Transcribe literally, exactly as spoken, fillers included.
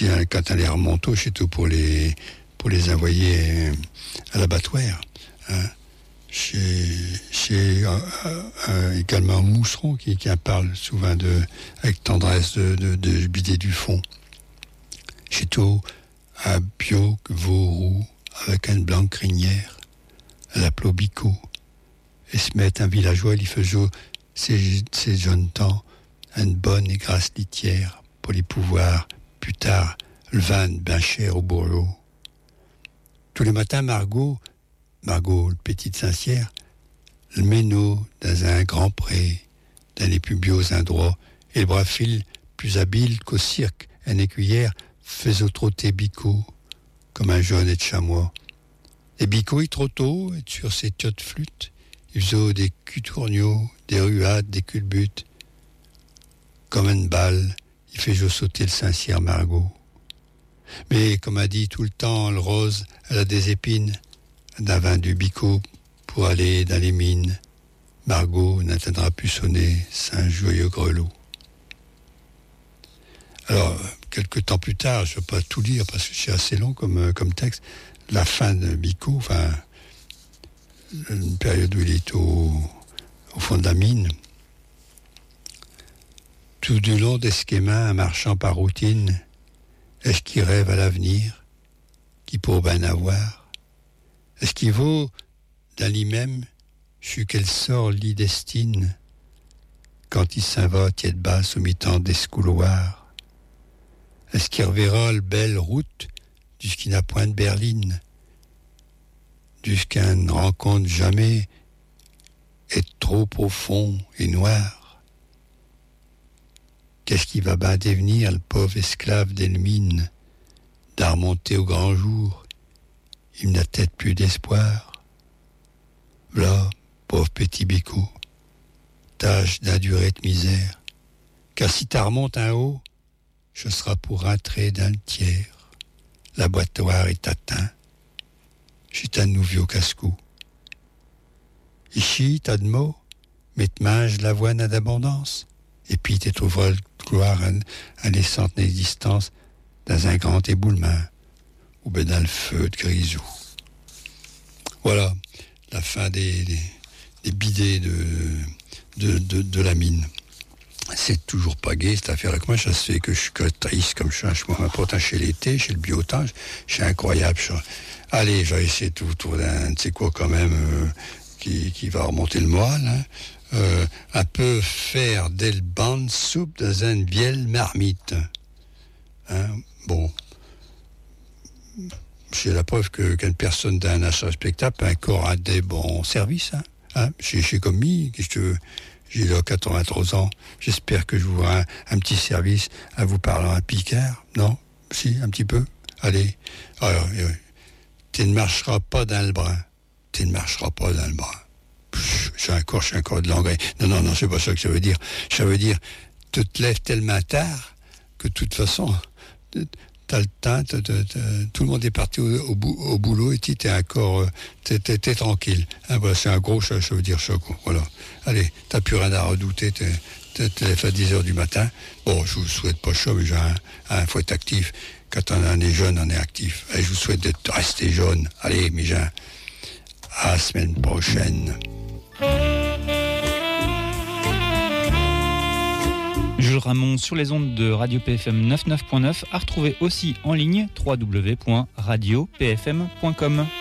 si, quand elle les remonte, c'est tout pour les, pour les envoyer à l'abattoir. Hein. Chez, chez euh, euh, également Mousseron qui, qui en parle souvent de, avec tendresse de, de, de bidet du fond. Chez tout à Bio, Vauroux, avec une blanche crinière, à la Plobico, et se met un villageois, il fait jouer ces, ces jeunes temps, une bonne et grasse litière, pour les pouvoirs, plus tard, le vin ben cher au bourgeois. Tous les matins, Margot, Margot, le petite Saint-Cyr, le méno dans un grand pré, dans les plus beaux endroits, et le bras fil plus habile qu'au cirque, un écuyère faisait trotter Bico, comme un jeune et de chamois. Et Bico, il trottait, et sur ses tiots de flûte, il faisait des cutourniaux, des ruades, des culbutes. Comme une balle, il fait jouer sauter le Saint-Cyr Margot. Mais, comme a dit tout le temps, le rose, elle a des épines. Elle a vendu Bico pour aller dans les mines. Margot n'atteindra plus sonner Saint joyeux grelot. Alors, quelques temps plus tard, je ne vais pas tout lire parce que c'est assez long comme, comme texte, la fin de Bico, enfin, une période où il est au, au fond de la mine. Tout du long des schémas, marchant par routine, est-ce qu'il rêve à l'avenir, qui pour ben avoir? Est-ce qu'il vaut, dans lui-même, su qu'elle sort l'idestine, quand il s'en va tiède basse au mi-temps des couloirs? Est-ce qu'il reverra le belle route jusqu'il n'a point de berline, jusqu'à une rencontre jamais est trop profond et noir? Qu'est-ce qui va ben devenir le pauvre esclave d'Elmine, d'à remonter au grand jour? Il n'a peut-être plus d'espoir. V'là, pauvre petit Bico, tâche d'endurer de misère, car si t'as remonte en haut, je serai pour rentrer dans le tiers. L'abattoir est atteint. J'ai un nouveau casse-cou. Ici, t'as de mots, mais te mange l'avoine d'abondance. Et puis t'es trouveras le gloire à naissante existence dans un grand éboulement, ou ben dans le feu de grisou. Voilà, la fin des, des, des bidets de, de, de, de la mine. C'est toujours pas gai cette affaire avec moi, ça se fait que je suis triste comme je suis, moi, pourtant chez l'été, chez le biotage, c'est incroyable. Je... Allez, je vais essayer tout autour d'un, tu sais quoi quand même, euh, qui, qui va remonter le moral, hein. Euh, un peu faire des bandes soupe dans une vieille marmite. Hein? Bon. C'est la preuve que qu'une personne d'un achat spectacle a encore un des bons services. Hein? Hein? J'ai, j'ai commis, qu'est-ce que tu veux? J'ai là quatre-vingt-trois ans. J'espère que je vous ferai un, un petit service en vous parlant à Picard. Non? Si, un petit peu? Allez. Alors, euh, tu ne marcheras pas dans le brin. Tu ne marcheras pas dans le brin. J'ai encore, j'ai encore de l'engrais. Non, non, non, c'est pas ça que ça veut dire. Ça veut dire, tu te lèves tellement tard que de toute façon, t'as le temps, t'as, t'as, t'as, tout le monde est parti au, au, au boulot et tu t'es encore, t'es, t'es, t'es tranquille. Hein, voilà, c'est un gros ça, ça veut dire ça, quoi. Voilà. Allez, t'as plus rien à redouter, t'es, t'es, t'es lèves à dix heures du matin. Bon, je vous souhaite pas ça, mais j'ai un, un, faut être actif. Quand on est jeune, on est actif. Et je vous souhaite de rester jeune. Allez, mes gens, à la semaine prochaine. Jules Ramon sur les ondes de Radio P F M quatre-vingt-neuf point neuf, à retrouver aussi en ligne w w w point radio p f m point com.